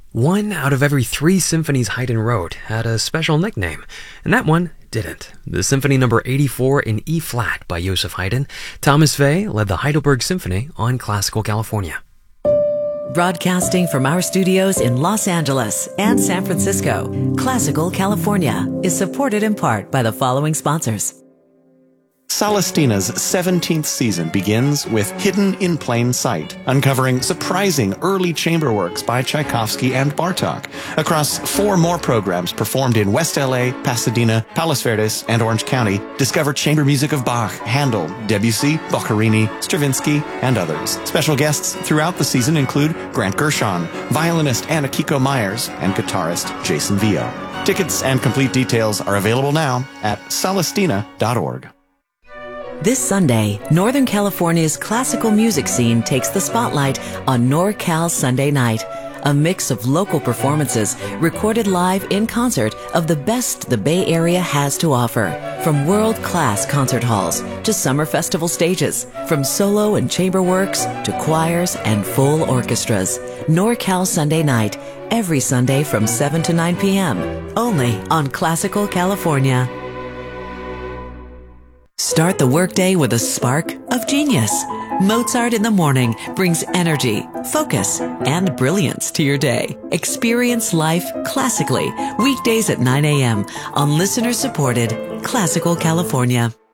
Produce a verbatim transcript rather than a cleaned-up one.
One out of every three symphonies Haydn wrote had a special nickname, and that one didn't. The Symphony Number eighty-four in E-flat by Joseph Haydn. Thomas Vey led the Heidelberg Symphony on Classical California. Broadcasting from our studios in Los Angeles and San Francisco, Classical California is supported in part by the following sponsors. Salastina's seventeenth season begins with Hidden in Plain Sight, uncovering surprising early chamber works by Tchaikovsky and Bartók. Across four more programs performed in West L A, Pasadena, Palos Verdes, and Orange County, discover chamber music of Bach, Handel, Debussy, Boccherini, Stravinsky, and others. Special guests throughout the season include Grant Gershon, violinist Anna Kiko Myers, and guitarist Jason Vio. Tickets and complete details are available now at salastina dot org. This Sunday, Northern California's classical music scene takes the spotlight on NorCal Sunday Night, a mix of local performances recorded live in concert of the best the Bay Area has to offer. From world-class concert halls to summer festival stages, from solo and chamber works to choirs and full orchestras. NorCal Sunday Night, every Sunday from seven to nine p.m., only on Classical California. Start the workday with a spark of genius. Mozart in the Morning brings energy, focus, and brilliance to your day. Experience life classically, weekdays at nine a.m. on listener-supported Classical California.